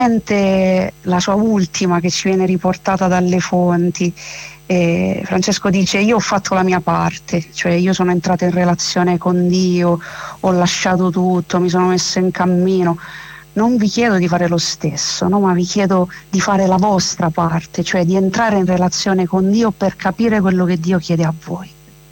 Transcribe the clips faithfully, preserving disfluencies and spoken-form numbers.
la sua ultima che ci viene riportata dalle fonti. E Francesco dice: io ho fatto la mia parte, cioè io sono entrata in relazione con Dio, ho lasciato tutto, mi sono messa in cammino. Non vi chiedo di fare lo stesso, no? Ma vi chiedo di fare la vostra parte, cioè di entrare in relazione con Dio per capire quello che Dio chiede a voi.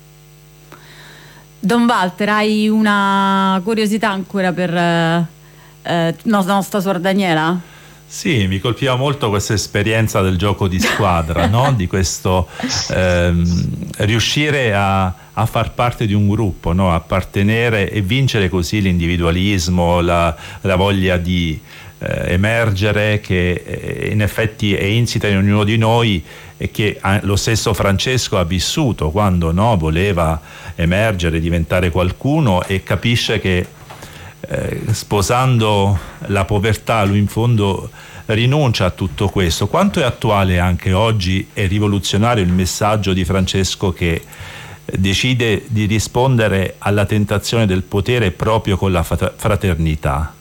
Don Walter, hai una curiosità ancora per eh, no, nostra suor Daniela? Sì, mi colpiva molto questa esperienza del gioco di squadra, no? Di questo ehm, riuscire a, a far parte di un gruppo, no? Appartenere e vincere così l'individualismo, la, la voglia di eh, emergere, che eh, in effetti è insita in ognuno di noi e che eh, lo stesso Francesco ha vissuto quando, no, voleva emergere, diventare qualcuno, e capisce che Eh, sposando la povertà lui in fondo rinuncia a tutto questo. Quanto è attuale anche oggi e rivoluzionario il messaggio di Francesco che decide di rispondere alla tentazione del potere proprio con la fraternità?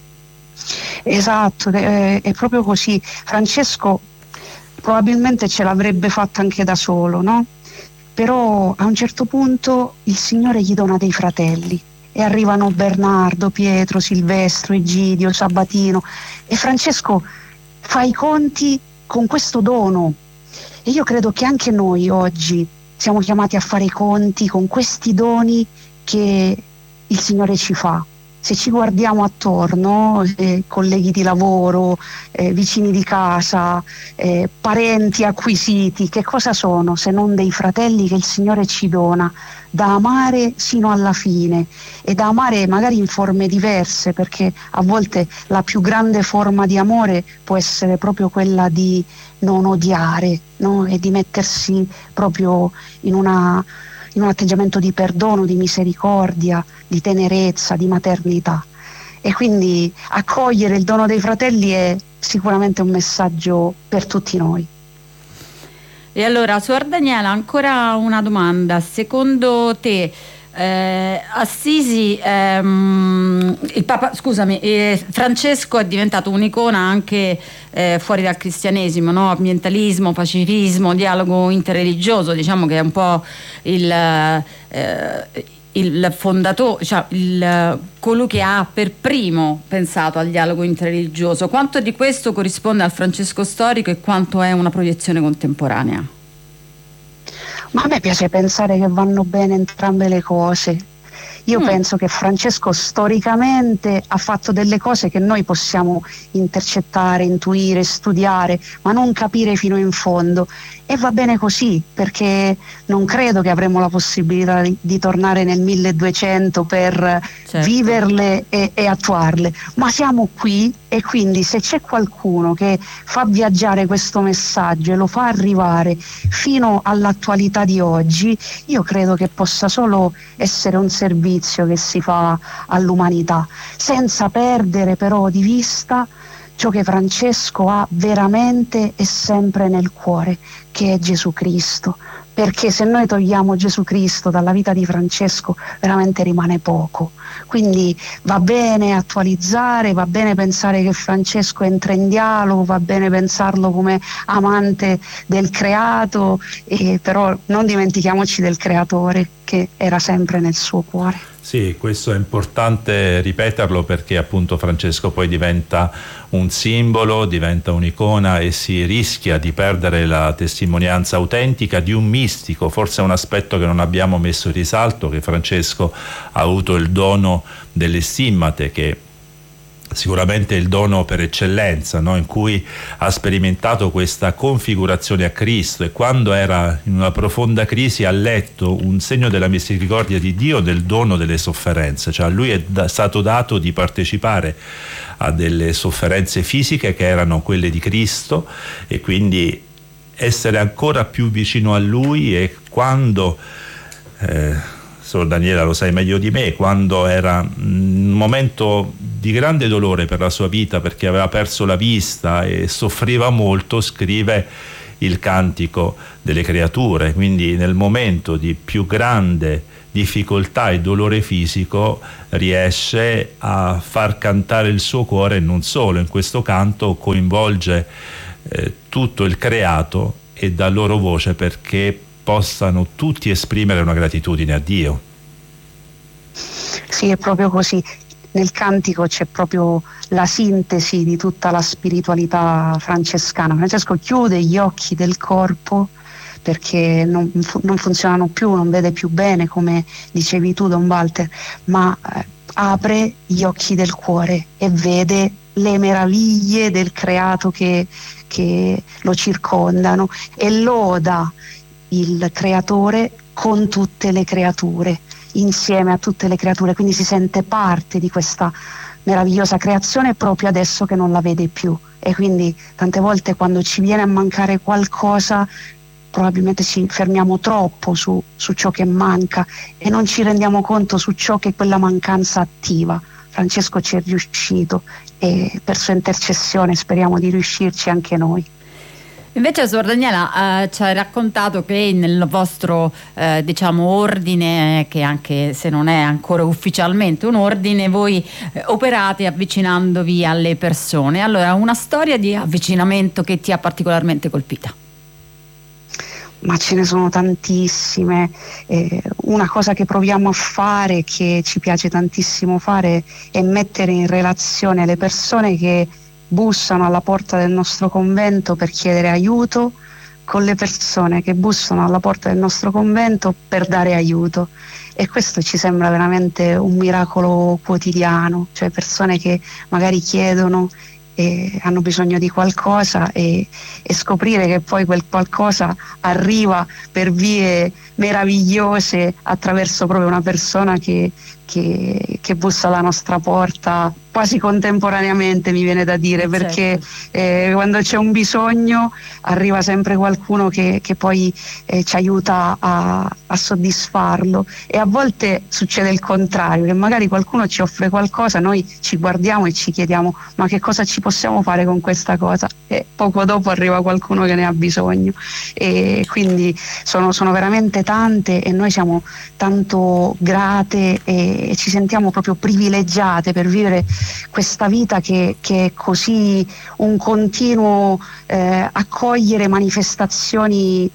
Esatto, è, è proprio così. Francesco probabilmente ce l'avrebbe fatta anche da solo, no? Però a un certo punto il Signore gli dona dei fratelli. E arrivano Bernardo, Pietro, Silvestro, Egidio, Sabatino, e Francesco fa i conti con questo dono. E io credo che anche noi oggi siamo chiamati a fare i conti con questi doni che il Signore ci fa. Se ci guardiamo attorno, eh, colleghi di lavoro, eh, vicini di casa, eh, parenti acquisiti, che cosa sono se non dei fratelli che il Signore ci dona da amare sino alla fine, e da amare magari in forme diverse, perché a volte la più grande forma di amore può essere proprio quella di non odiare, no? E di mettersi proprio in una in un atteggiamento di perdono, di misericordia, di tenerezza, di maternità. E quindi accogliere il dono dei fratelli è sicuramente un messaggio per tutti noi. E allora, suor Daniela, ancora una domanda. Secondo te eh, Assisi, ehm, il Papa, scusami, eh, Francesco è diventato un'icona anche eh, fuori dal cristianesimo, no? Ambientalismo, pacifismo, dialogo interreligioso, diciamo che è un po' il, eh, il fondatore, cioè il, colui che ha per primo pensato al dialogo interreligioso. Quanto di questo corrisponde al Francesco storico e quanto è una proiezione contemporanea? Ma a me piace pensare che vanno bene entrambe le cose. Io mm. penso che Francesco storicamente ha fatto delle cose che noi possiamo intercettare, intuire, studiare, ma non capire fino in fondo. E va bene così, perché non credo che avremo la possibilità di, di tornare nel milleduecento per certo. viverle e, e attuarle, ma siamo qui, e quindi se c'è qualcuno che fa viaggiare questo messaggio e lo fa arrivare fino all'attualità di oggi, io credo che possa solo essere un servizio che si fa all'umanità, senza perdere però di vista ciò che Francesco ha veramente e sempre nel cuore, che è Gesù Cristo. Perché se noi togliamo Gesù Cristo dalla vita di Francesco, veramente rimane poco. Quindi va bene attualizzare, va bene pensare che Francesco entra in dialogo, va bene pensarlo come amante del creato, e però non dimentichiamoci del creatore che era sempre nel suo cuore. Sì, questo è importante ripeterlo, perché appunto Francesco poi diventa un simbolo, diventa un'icona e si rischia di perdere la testimonianza autentica di un mistico. Forse è un aspetto che non abbiamo messo in risalto, che Francesco ha avuto il dono delle stimmate, che sicuramente è il dono per eccellenza, no? In cui ha sperimentato questa configurazione a Cristo, e quando era in una profonda crisi ha letto un segno della misericordia di Dio del dono delle sofferenze. Cioè a lui è da, stato dato di partecipare a delle sofferenze fisiche che erano quelle di Cristo, e quindi essere ancora più vicino a lui. E quando eh, Sor Daniela lo sai meglio di me, quando era un momento di grande dolore per la sua vita, perché aveva perso la vista e soffriva molto, scrive: il cantico delle creature, quindi nel momento di più grande difficoltà e dolore fisico riesce a far cantare il suo cuore. Non solo, in questo canto coinvolge eh, tutto il creato e dà loro voce perché possano tutti esprimere una gratitudine a Dio. Sì, è proprio così. Nel cantico c'è proprio la sintesi di tutta la spiritualità francescana. Francesco chiude gli occhi del corpo perché non, non funzionano più, non vede più bene, come dicevi tu, Don Walter, ma eh, apre gli occhi del cuore e vede le meraviglie del creato che, che lo circondano e loda il creatore con tutte le creature, insieme a tutte le creature, quindi si sente parte di questa meravigliosa creazione proprio adesso che non la vede più. E quindi tante volte quando ci viene a mancare qualcosa probabilmente ci fermiamo troppo su, su ciò che manca e non ci rendiamo conto su ciò che quella mancanza attiva. Francesco ci è riuscito e per sua intercessione speriamo di riuscirci anche noi. Invece Suor Daniela eh, ci ha raccontato che nel vostro eh, diciamo ordine, che anche se non è ancora ufficialmente un ordine, voi eh, operate avvicinandovi alle persone. Allora, una storia di avvicinamento che ti ha particolarmente colpita? Ma ce ne sono tantissime. Eh, una cosa che proviamo a fare, che ci piace tantissimo fare, è mettere in relazione le persone che bussano alla porta del nostro convento per chiedere aiuto con le persone che bussano alla porta del nostro convento per dare aiuto. E questo ci sembra veramente un miracolo quotidiano, cioè persone che magari chiedono e hanno bisogno di qualcosa e, e scoprire che poi quel qualcosa arriva per vie meravigliose attraverso proprio una persona che, che, che bussa alla nostra porta quasi contemporaneamente, mi viene da dire, perché certo. eh, quando c'è un bisogno arriva sempre qualcuno che, che poi eh, ci aiuta a, a soddisfarlo, e a volte succede il contrario, che magari qualcuno ci offre qualcosa, noi ci guardiamo e ci chiediamo ma che cosa ci possiamo fare con questa cosa, e poco dopo arriva qualcuno che ne ha bisogno. E quindi sono, sono veramente tante e noi siamo tanto grate e, e ci sentiamo proprio privilegiate per vivere questa vita che, che è così un continuo eh, accogliere manifestazioni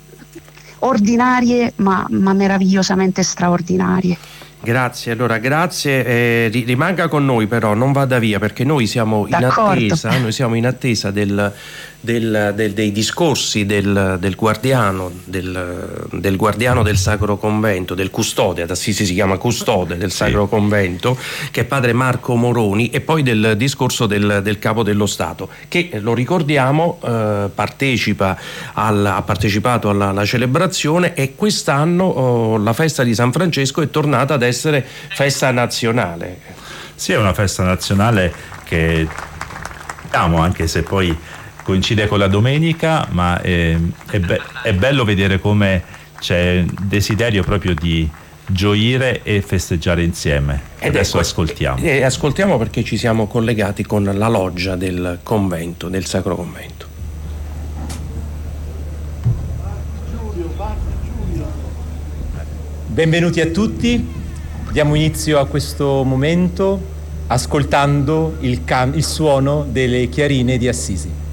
ordinarie ma, ma meravigliosamente straordinarie. Grazie, allora grazie, eh, rimanga con noi però, non vada via, perché noi siamo in D'accordo. attesa, noi siamo in attesa del, del, del, dei discorsi del, del guardiano, del, del guardiano del Sacro Convento, del custode, ad Assisi si chiama custode del Sacro sì. Convento, che è padre Marco Moroni, e poi del discorso del, del Capo dello Stato, che lo ricordiamo eh, partecipa al, ha partecipato alla, alla celebrazione, e quest'anno oh, la festa di San Francesco è tornata ad essere festa nazionale. Sì, è una festa nazionale che diciamo, anche se poi coincide con la domenica, ma è, è, be- è bello vedere come c'è desiderio proprio di gioire e festeggiare insieme. Ed adesso ecco, ascoltiamo. E ascoltiamo perché ci siamo collegati con la loggia del convento, del Sacro Convento. Benvenuti a tutti. Diamo inizio a questo momento ascoltando il, can- il suono delle chiarine di Assisi.